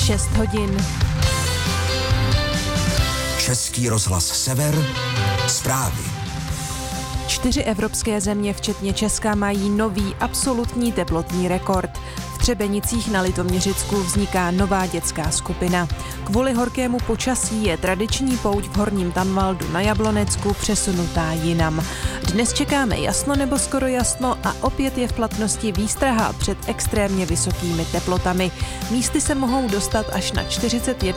6 hodin. Český rozhlas Sever, zprávy. 4 evropské země, včetně Česka, mají nový absolutní teplotní rekord. V Třebenicích na Litoměřicku vzniká nová dětská skupina. Kvůli horkému počasí je tradiční pouť v Horním Tanvaldu na Jablonecku přesunutá jinam. Dnes čekáme jasno nebo skoro jasno a opět je v platnosti výstraha před extrémně vysokými teplotami. Místy se mohou dostat až na 41